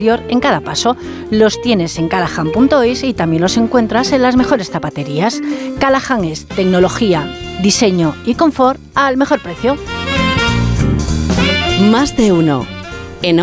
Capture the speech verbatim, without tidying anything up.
en cada paso. Los tienes en Callahan punto es y también los encuentras en las mejores zapaterías. Callahan es tecnología, diseño y confort al mejor precio. Más de uno.